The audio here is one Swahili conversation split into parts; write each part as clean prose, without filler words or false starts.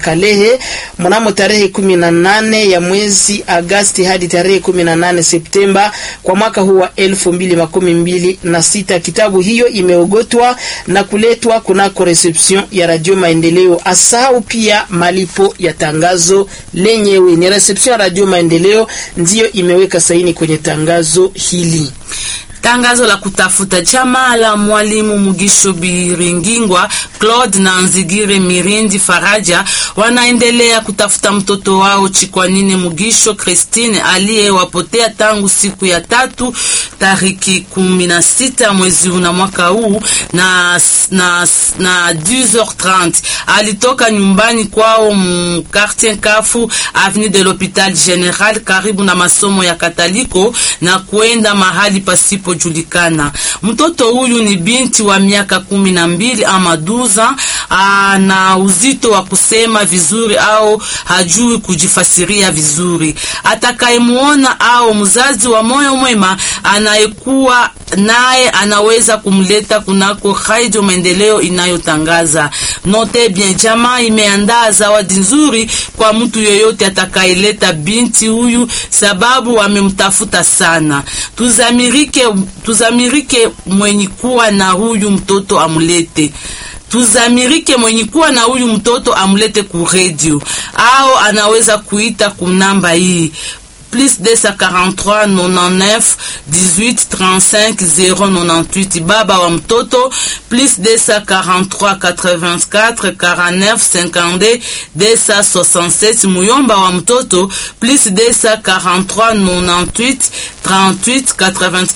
Kalehe mnamo tarehe 18 ya mwezi Agosti hadi tarehe 18 Septemba kwa mwaka huu wa 2026. Kitabu hiyo imeogotwa na kuletwa kunako reception ya Radio Maendeleo. Asahau pia malipo ya tangazo lenyewe. Ni reception ya Radio Maendeleo ndiyo imeweka saini kwenye tangazo hili. Tangazo la kutafuta chama la Mwalimu Mugisho Biringingwa Claude na Nzigire Mirindi Faraja wanaendelea kutafuta mtoto wao Chikwanine Mugisho Christine aliyewapotea tangu siku ya 3 tariki 16 mwezi huu na mwaka huu na 10h30. Alitoka nyumbani kwao quartier Kafu avenue de l'Hôpital Général karibu na masomo ya Kataliko na kuenda mahali pasipo julikana. Mtoto huyu ni binti wa miaka 12 ama 12, ana uzito wa kusema vizuri au hajui kujifasiria vizuri. Atakayemuona au mzazi wa moyo mwema anayekuwa naye anaweza kumleta kunako Radio Maendeleo inayotangaza. Note bien, jamaa imeandaa zawadi nzuri kwa mtu yoyote atakayeleta binti huyu sababu wamemtafuta sana. Tuzamirike mwenye kuwa na huyu mtoto amulete. Tuzamirike mwenye kuwa na huyu mtoto amulete ku radio au anaweza kuita kunamba hii +243 99 18 35 098. Baba wa mtoto +243 84 49 52 267. Muyomba wa mtoto +243 98 38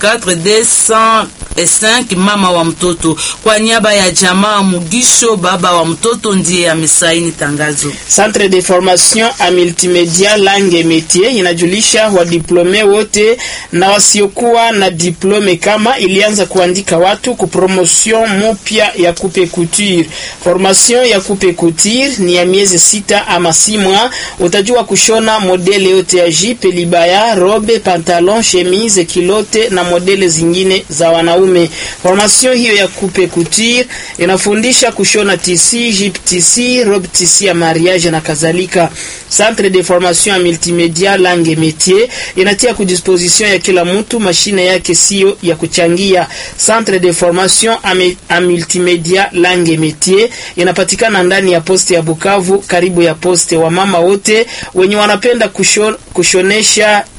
84 205. Mama wa mtoto. Kwa niaba ya jamaa Mugisho, baba wa mtoto ndiye amesaini tangazo. Centre de formation a multimedia langue métier inajulisha wa diplome wote na wasiokuwa na diplome kama ilianza kuandika watu ku promotion mpya ya coupe couture. Formation ya coupe couture ni ya miezi 6 ama 6 mois. Utajua kushona modele yote ya jipe, libaya, robe, pantalon, chemise, kilote na modele zingine za wanaume. Formation hiyo ya coupe couture inafundisha kushona tisi, jipe tisi, robe tisi ya mariage na kadhalika. Centre de formation a multimedia langue métier inatia ku disposition ya kila mtu mashine yake sio ya kuchangia. Centre de formation a multimedia langue métier inapatikana ndani ya poste ya Bukavu karibu ya poste. Wa mama wote wenye wanapenda kushonesha